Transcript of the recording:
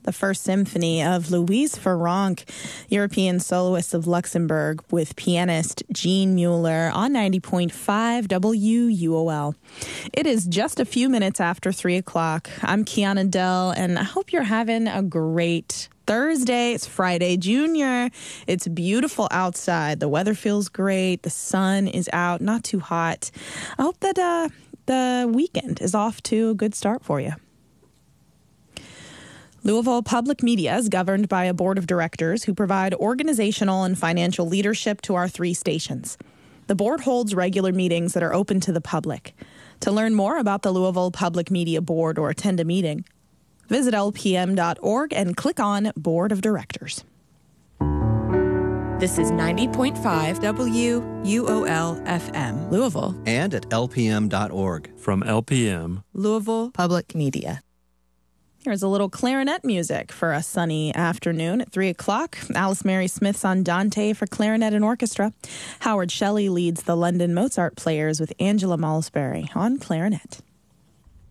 the First Symphony of Louise Farrenc, European soloist of Luxembourg, with pianist Gene Mueller on 90.5 WUOL. It is just a few minutes after 3 o'clock. I'm Kiana Dell, and I hope you're having a great Thursday. It's Friday, Junior. It's beautiful outside. The weather feels great. The sun is out, not too hot. I hope that the weekend is off to a good start for you. Louisville Public Media is governed by a board of directors who provide organizational and financial leadership to our 3 stations. The board holds regular meetings that are open to the public. To learn more about the Louisville Public Media Board or attend a meeting, visit lpm.org and click on Board of Directors. This is 90.5 WUOL FM, Louisville. And at lpm.org. From LPM, Louisville Public Media. Here's a little clarinet music for a sunny afternoon at 3 o'clock. Alice Mary Smith's Andante for clarinet and orchestra. Howard Shelley leads the London Mozart Players with Angela Malsbury on clarinet.